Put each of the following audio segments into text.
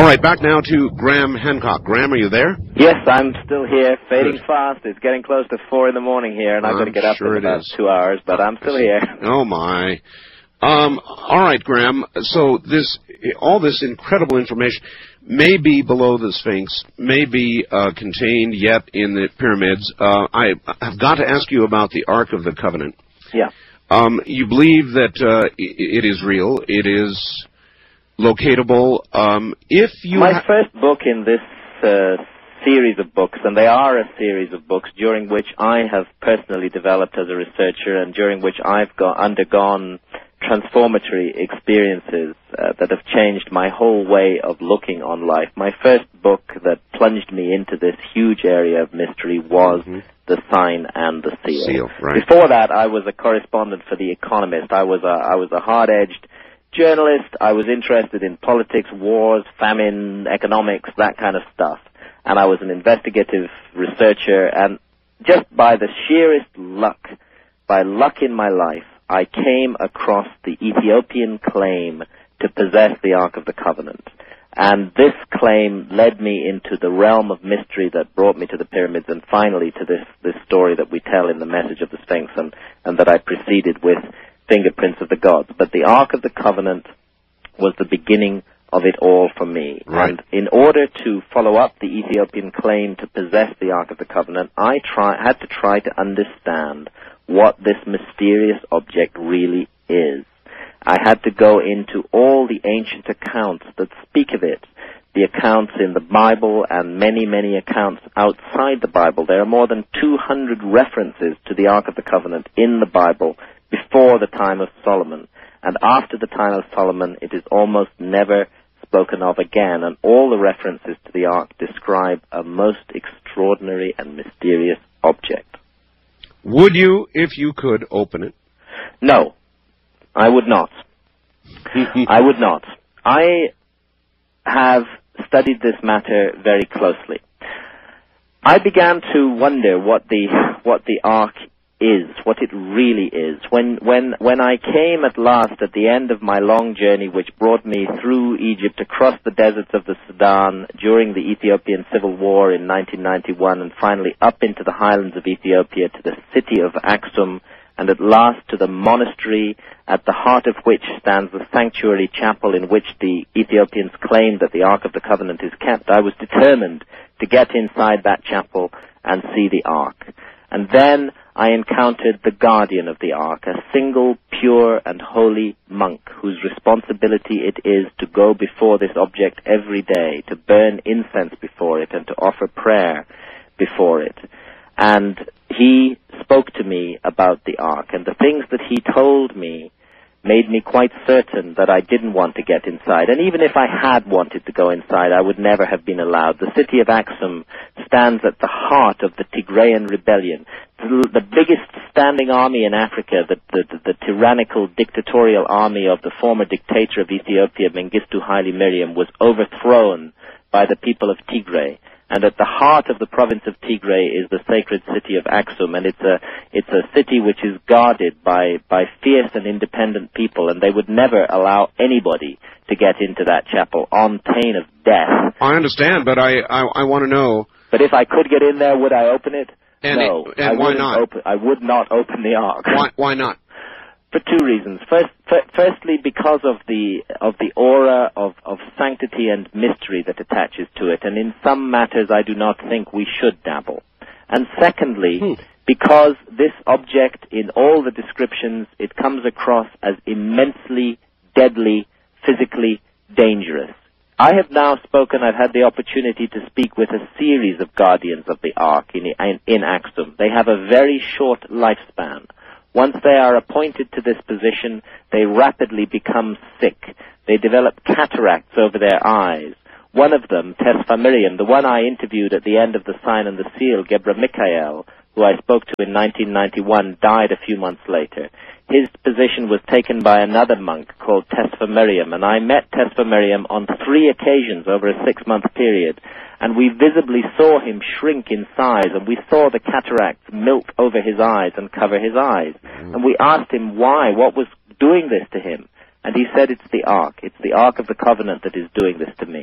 All right, back now to Graham Hancock. Graham, are you there? Yes, I'm still here, fading fast. It's getting close to 4 in the morning here, and I've got to get up in about 2 hours, but I'm still here. Oh, my. All right, Graham. So all this incredible information may be below the Sphinx, may be contained yet in the pyramids. I have got to ask you about the Ark of the Covenant. Yeah. You believe that it is real, it is locatable. My first book in this series of books, and they are a series of books during which I have personally developed as a researcher and during which I've undergone transformatory experiences that have changed my whole way of looking on life. My first book that plunged me into this huge area of mystery was The Sign and the Seal. Right. Before that, I was a correspondent for The Economist. I was a hard-edged journalist. I was interested in politics, wars, famine, economics, that kind of stuff. And I was an investigative researcher, and just by the sheerest luck, by luck in my life, I came across the Ethiopian claim to possess the Ark of the Covenant. And this claim led me into the realm of mystery that brought me to the pyramids and finally to this story that we tell in the Message of the Sphinx and that I preceded with Fingerprints of the Gods. But the Ark of the Covenant was the beginning of it all for me. Right. And in order to follow up the Ethiopian claim to possess the Ark of the Covenant, I had to try to understand what this mysterious object really is. I had to go into all the ancient accounts that speak of it, the accounts in the Bible and many, many accounts outside the Bible. There are more than 200 references to the Ark of the Covenant in the Bible before the time of Solomon. And after the time of Solomon, it is almost never spoken of again. And all the references to the Ark describe a most extraordinary and mysterious object. Would you, if you could, open it? No, I would not. I would not. I have studied this matter very closely. I began to wonder what the Ark is, what it really is. When I came at last at the end of my long journey, which brought me through Egypt, across the deserts of the Sudan during the Ethiopian Civil War in 1991, and finally up into the highlands of Ethiopia to the city of Aksum, and at last to the monastery at the heart of which stands the sanctuary chapel in which the Ethiopians claim that the Ark of the Covenant is kept, I was determined to get inside that chapel and see the Ark. And then I encountered the guardian of the Ark, a single, pure, and holy monk whose responsibility it is to go before this object every day, to burn incense before it, and to offer prayer before it. And he spoke to me about the Ark, and the things that he told me made me quite certain that I didn't want to get inside. And even if I had wanted to go inside, I would never have been allowed. The city of Aksum stands at the heart of the Tigrayan rebellion. The biggest standing army in Africa, the tyrannical dictatorial army of the former dictator of Ethiopia, Mengistu Haile Mariam, was overthrown by the people of Tigray. And at the heart of the province of Tigray is the sacred city of Aksum, and it's a city which is guarded by fierce and independent people, and they would never allow anybody to get into that chapel on pain of death. I understand, but I want to know. But if I could get in there, would I open it? No. And why not? I would not open the Ark. Why not? For two reasons. Firstly, because of the aura of sanctity and mystery that attaches to it, and in some matters I do not think we should dabble. And secondly, because this object, in all the descriptions, it comes across as immensely deadly, physically dangerous. I have now spoken, I've had the opportunity to speak with a series of guardians of the Ark in Aksum. They have a very short lifespan. Once they are appointed to this position, they rapidly become sick. They develop cataracts over their eyes. One of them, Tesfa Miriam, the one I interviewed at the end of The Sign and the Seal, Gebra Mikael, who I spoke to in 1991, died a few months later. His position was taken by another monk called Tesfa Miriam, and I met Tesfa Miriam on 3 occasions over a 6-month period, and we visibly saw him shrink in size, and we saw the cataracts milk over his eyes and cover his eyes. And we asked him why, what was doing this to him. And he said, it's the Ark. It's the Ark of the Covenant that is doing this to me.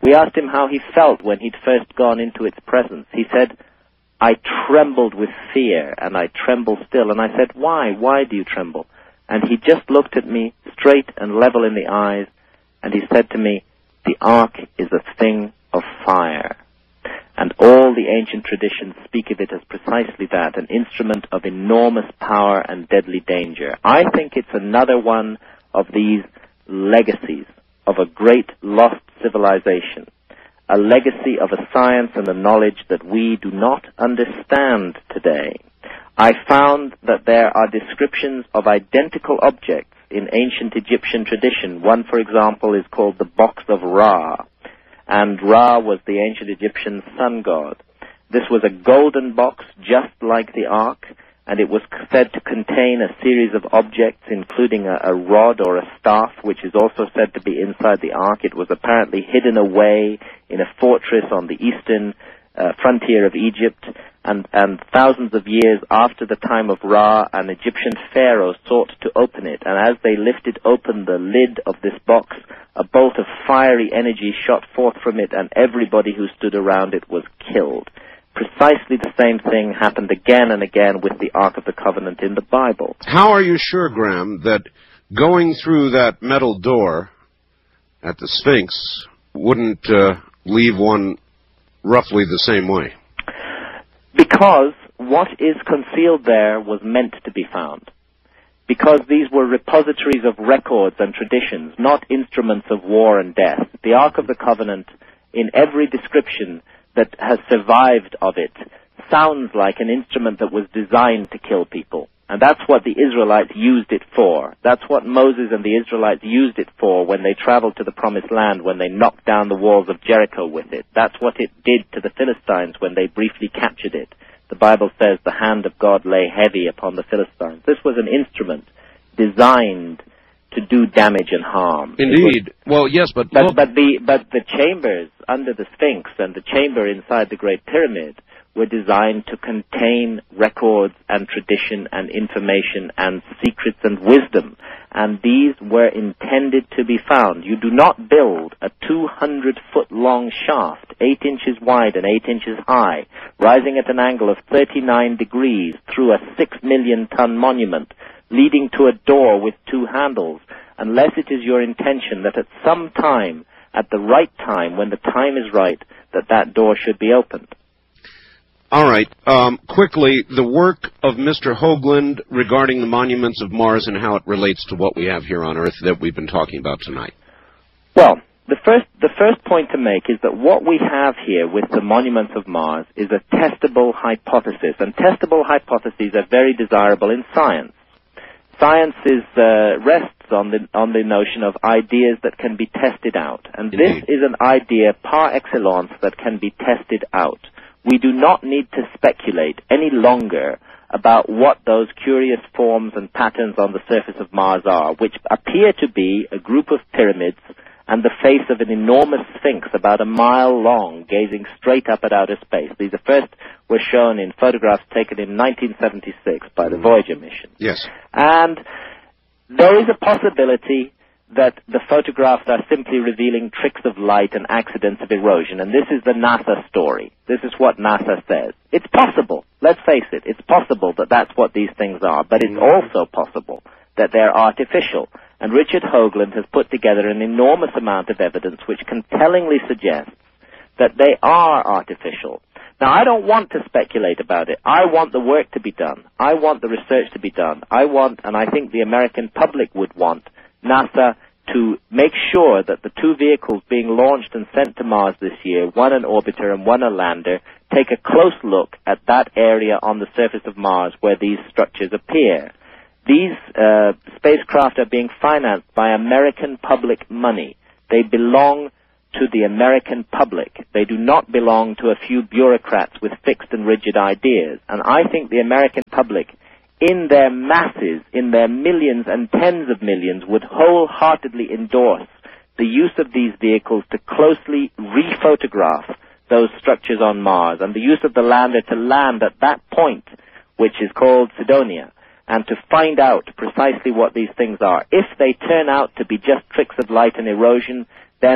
We asked him how he felt when he'd first gone into its presence. He said, "I trembled with fear, and I tremble still." And I said, "Why? Why do you tremble?" And he just looked at me straight and level in the eyes, and he said to me, "The ark is a thing of fire." And all the ancient traditions speak of it as precisely that, an instrument of enormous power and deadly danger. I think it's another one of these legacies of a great lost civilization, a legacy of a science and a knowledge that we do not understand today. I found that there are descriptions of identical objects in ancient Egyptian tradition. One, for example, is called the Box of Ra, and Ra was the ancient Egyptian sun god. This was a golden box just like the ark, and it was said to contain a series of objects, including a rod or a staff, which is also said to be inside the ark. It was apparently hidden away in a fortress on the eastern frontier of Egypt, and thousands of years after the time of Ra, an Egyptian pharaoh sought to open it, and as they lifted open the lid of this box, a bolt of fiery energy shot forth from it, and everybody who stood around it was killed. Precisely the same thing happened again and again with the Ark of the Covenant in the Bible. How are you sure, Graham, that going through that metal door at the Sphinx wouldn't leave one roughly the same way? Because what is concealed there was meant to be found. Because these were repositories of records and traditions, not instruments of war and death. The Ark of the Covenant, in every description that has survived of it, sounds like an instrument that was designed to kill people. And that's what the Israelites used it for. That's what Moses and the Israelites used it for when they traveled to the Promised Land, when they knocked down the walls of Jericho with it. That's what it did to the Philistines when they briefly captured it. The Bible says the hand of God lay heavy upon the Philistines. This was an instrument designed to do damage and harm. Indeed. Well, yes, but the chambers under the Sphinx and the chamber inside the Great Pyramid were designed to contain records and tradition and information and secrets and wisdom. And these were intended to be found. You do not build a 200-foot-long shaft, 8 inches wide and 8 inches high, rising at an angle of 39 degrees through a 6-million-ton monument, leading to a door with 2 handles, unless it is your intention that at some time, at the right time, when the time is right, that door should be opened. All right. Quickly, the work of Mr. Hoagland regarding the monuments of Mars and how it relates to what we have here on Earth that we've been talking about tonight. Well, the first point to make is that what we have here with the monuments of Mars is a testable hypothesis, and testable hypotheses are very desirable in science. Science rests on the notion of ideas that can be tested out, and this is an idea par excellence that can be tested out. We do not need to speculate any longer about what those curious forms and patterns on the surface of Mars are, which appear to be a group of pyramids and the face of an enormous sphinx about a mile long, gazing straight up at outer space. These first were shown in photographs taken in 1976 by the Voyager mission. Yes. And there is a possibility that the photographs are simply revealing tricks of light and accidents of erosion, and this is the NASA story. This is what NASA says. It's possible. Let's face it. It's possible that that's what these things are, but it's also possible that they're artificial. And Richard Hoagland has put together an enormous amount of evidence which compellingly suggests that they are artificial. Now, I don't want to speculate about it. I want the work to be done. I want the research to be done. I want, and I think the American public would want, NASA to make sure that the 2 vehicles being launched and sent to Mars this year, one an orbiter and one a lander, take a close look at that area on the surface of Mars where these structures appear. These spacecraft are being financed by American public money. They belong to the American public. They do not belong to a few bureaucrats with fixed and rigid ideas. And I think the American public, in their masses, in their millions and tens of millions, would wholeheartedly endorse the use of these vehicles to closely rephotograph those structures on Mars, and the use of the lander to land at that point, which is called Cydonia, and to find out precisely what these things are. If they turn out to be just tricks of light and erosion, then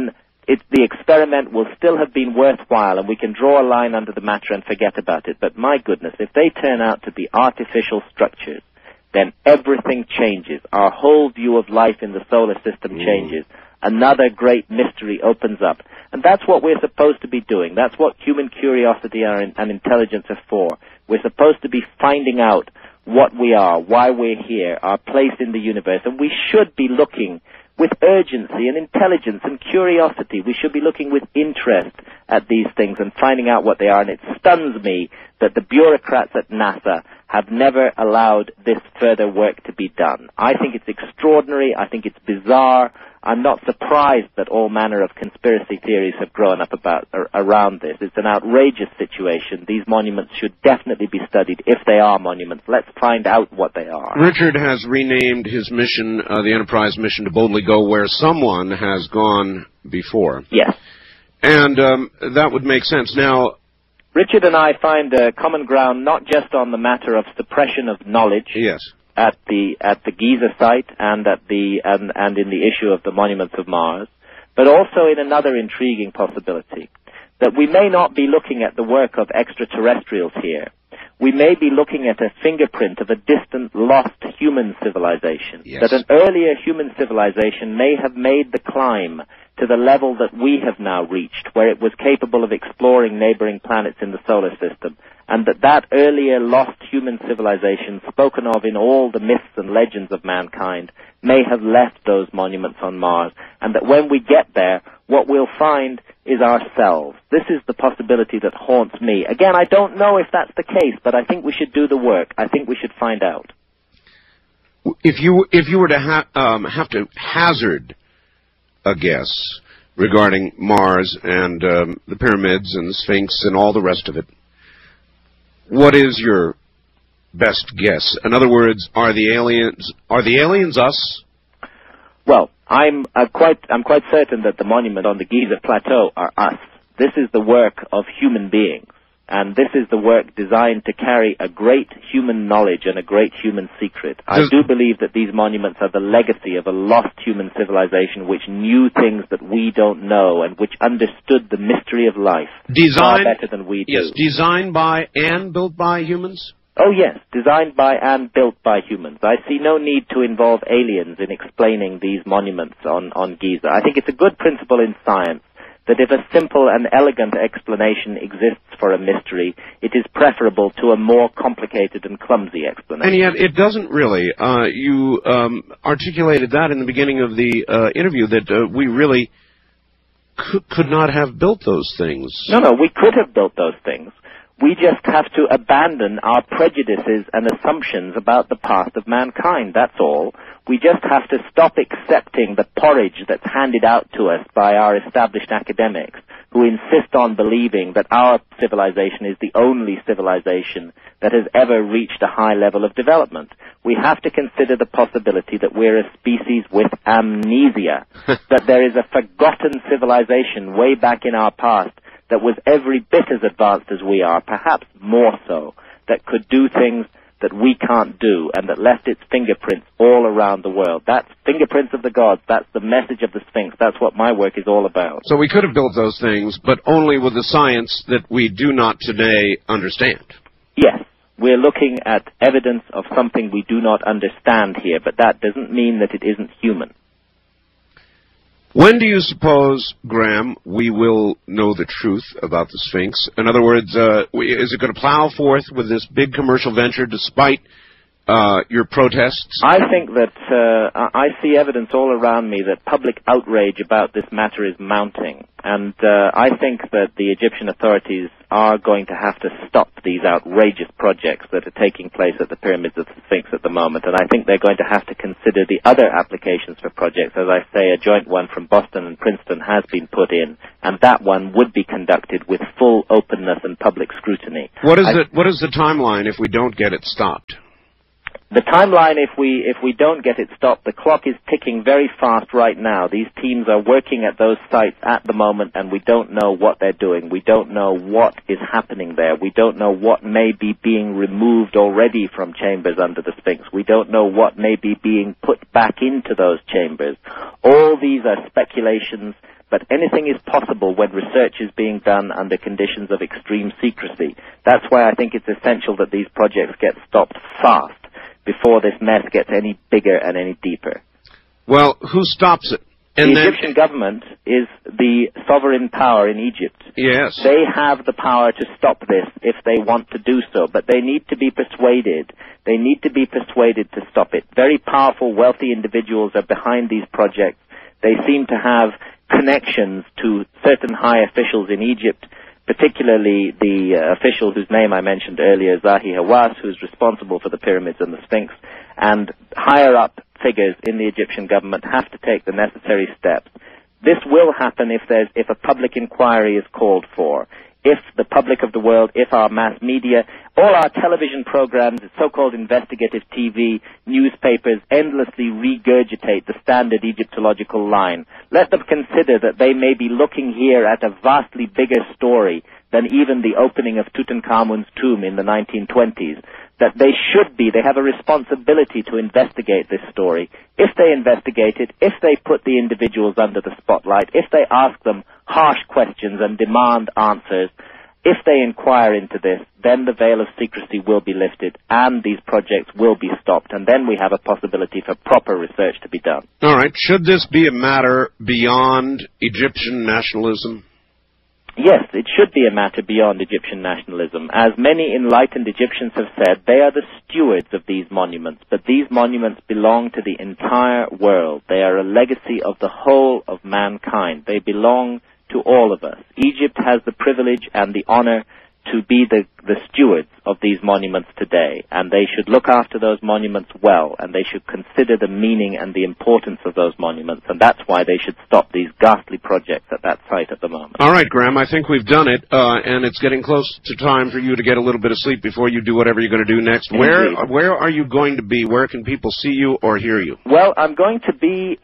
the experiment will still have been worthwhile, and we can draw a line under the matter and forget about it. But my goodness, if they turn out to be artificial structures, then everything changes. Our whole view of life in the solar system changes. Another great mystery opens up. And that's what we're supposed to be doing. That's what human curiosity and intelligence are for. We're supposed to be finding out what we are, why we're here, our place in the universe. And we should be looking with urgency and intelligence and curiosity. We should be looking with interest at these things and finding out what they are. And it stuns me that the bureaucrats at NASA have never allowed this further work to be done. I think it's extraordinary. I think it's bizarre. I'm not surprised that all manner of conspiracy theories have grown up around this. It's an outrageous situation. These monuments should definitely be studied if they are monuments. Let's find out what they are. Richard has renamed his mission, the Enterprise mission, to Boldly Go Where Someone Has Gone Before. Yes. And that would make sense. Now, Richard and I find common ground not just on the matter of suppression of knowledge. Yes. At the Giza site and in the issue of the monuments of Mars, but also in another intriguing possibility, that we may not be looking at the work of extraterrestrials here. We may be looking at a fingerprint of a distant, lost human civilization. Yes. That an earlier human civilization may have made the climb to the level that we have now reached, where it was capable of exploring neighboring planets in the solar system, and that earlier lost human civilization, spoken of in all the myths and legends of mankind, may have left those monuments on Mars, and that when we get there, what we'll find is ourselves. This is the possibility that haunts me. Again, I don't know if that's the case, but I think we should do the work. I think we should find out. If you were to have to hazard a guess regarding Mars and the pyramids and the Sphinx and all the rest of it, what is your best guess? In other words, are the aliens us? Well, I'm quite certain that the monument on the Giza Plateau are us. This is the work of human beings, and this is the work designed to carry a great human knowledge and a great human secret. I do believe that these monuments are the legacy of a lost human civilization which knew things that we don't know and which understood the mystery of life far better than we do. Yes, designed by and built by humans? Oh, yes, designed by and built by humans. I see no need to involve aliens in explaining these monuments on Giza. I think it's a good principle in science that if a simple and elegant explanation exists for a mystery, it is preferable to a more complicated and clumsy explanation. And yet it doesn't really. You articulated that in the beginning of the interview, that we really could not have built those things. No, we could have built those things. We just have to abandon our prejudices and assumptions about the past of mankind, that's all. We just have to stop accepting the porridge that's handed out to us by our established academics, who insist on believing that our civilization is the only civilization that has ever reached a high level of development. We have to consider the possibility that we're a species with amnesia, that there is a forgotten civilization way back in our past that was every bit as advanced as we are, perhaps more so, that could do things that we can't do, and that left its fingerprints all around the world. That's fingerprints of the gods. That's the message of the Sphinx. That's what my work is all about. So we could have built those things, but only with the science that we do not today understand. Yes. We're looking at evidence of something we do not understand here, but that doesn't mean that it isn't human. When do you suppose, Graham, we will know the truth about the Sphinx? In other words, is it going to plow forth with this big commercial venture despite your protests? I think that I see evidence all around me that public outrage about this matter is mounting. And I think that the Egyptian authorities are going to have to stop these outrageous projects that are taking place at the pyramids of the Sphinx at the moment. And I think they're going to have to consider the other applications for projects. As I say, a joint one from Boston and Princeton has been put in, and that one would be conducted with full openness and public scrutiny. What is the timeline if we don't get it stopped? The timeline, if we don't get it stopped, the clock is ticking very fast right now. These teams are working at those sites at the moment, and we don't know what they're doing. We don't know what is happening there. We don't know what may be being removed already from chambers under the Sphinx. We don't know what may be being put back into those chambers. All these are speculations but anything is possible when research is being done under conditions of extreme secrecy. That's why I think it's essential that these projects get stopped fast before this mess gets any bigger and any deeper. Well, who stops it? And the Egyptian government is the sovereign power in Egypt. Yes. They have the power to stop this if they want to do so, but they need to be persuaded. They need to be persuaded to stop it. Very powerful, wealthy individuals are behind these projects. They seem to have connections to certain high officials in Egypt, particularly the official whose name I mentioned earlier, Zahi Hawass, who's responsible for the pyramids and the Sphinx, and higher up figures in the Egyptian government have to take the necessary steps. This will happen if a public inquiry is called for. If the public of the world, if our mass media, all our television programs, so-called investigative TV, newspapers endlessly regurgitate the standard Egyptological line, let them consider that they may be looking here at a vastly bigger story than even the opening of Tutankhamun's tomb in the 1920s. That they have a responsibility to investigate this story. If they investigate it, if they put the individuals under the spotlight, if they ask them harsh questions and demand answers, if they inquire into this, then the veil of secrecy will be lifted and these projects will be stopped, and then we have a possibility for proper research to be done. All right. Should this be a matter beyond Egyptian nationalism? Yes, it should be a matter beyond Egyptian nationalism. As many enlightened Egyptians have said, they are the stewards of these monuments, but these monuments belong to the entire world. They are a legacy of the whole of mankind. They belong to all of us. Egypt has the privilege and the honor to be the stewards of these monuments today, and they should look after those monuments well, and they should consider the meaning and the importance of those monuments, and that's why they should stop these ghastly projects at that site at the moment. All right, Graham, I think we've done it, and it's getting close to time for you to get a little bit of sleep before you do whatever you're going to do next. Where are you going to be? Where can people see you or hear you? Well, I'm going to be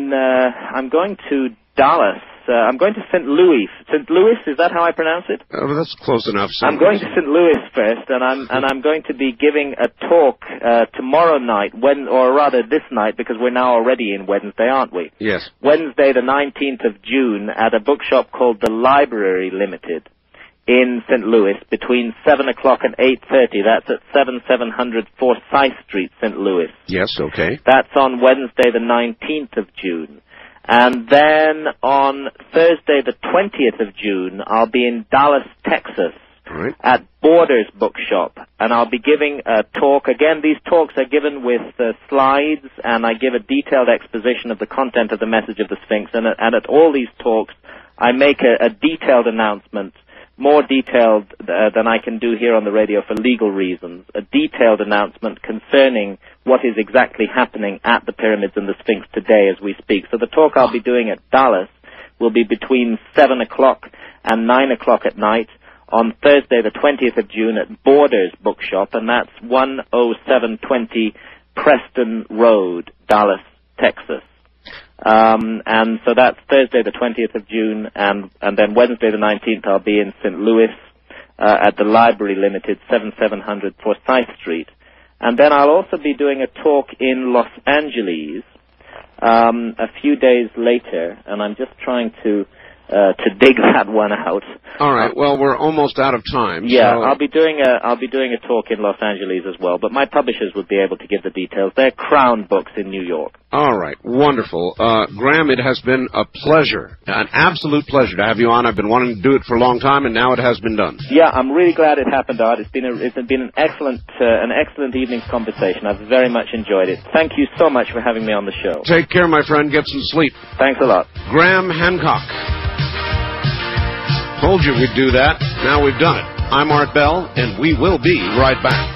I'm going to Dallas. I'm going to St. Louis. St. Louis, is that how I pronounce it? Oh, that's close enough. I'm going to St. Louis first, and I'm going to be giving a talk tomorrow night, or rather this night, because we're now already in Wednesday, aren't we? Yes. Wednesday, the 19th of June, at a bookshop called The Library Limited in St. Louis, between 7 o'clock and 8:30. That's at 7700 Forsyth Street, St. Louis. Yes, okay. That's on Wednesday, the 19th of June. And then on Thursday, the 20th of June, I'll be in Dallas, Texas, right, at Borders Bookshop, and I'll be giving a talk. Again, these talks are given with slides, and I give a detailed exposition of the content of the message of the Sphinx, and at all these talks, I make a detailed announcement, more detailed than I can do here on the radio for legal reasons, a detailed announcement concerning what is exactly happening at the pyramids and the Sphinx today as we speak. So the talk I'll be doing at Dallas will be between 7 o'clock and 9 o'clock at night on Thursday, the 20th of June at Borders Bookshop, and that's 10720 Preston Road, Dallas, Texas. And so that's Thursday, the 20th of June, and then Wednesday, the 19th, I'll be in St. Louis at the Library Limited, 7700 Forsyth Street. And then I'll also be doing a talk in Los Angeles a few days later, and I'm just trying to dig that one out. All right. Well, we're almost out of time. Yeah, so I'll be doing a talk in Los Angeles as well, but my publishers would be able to give the details. They're Crown Books in New York. All right. Wonderful. Graham, it has been a pleasure, an absolute pleasure to have you on. I've been wanting to do it for a long time, and now it has been done. Yeah, I'm really glad it happened, Art. It's been an excellent evening's conversation. I've very much enjoyed it. Thank you so much for having me on the show. Take care, my friend. Get some sleep. Thanks a lot. Graham Hancock. Told you we'd do that. Now we've done it. I'm Art Bell, and we will be right back.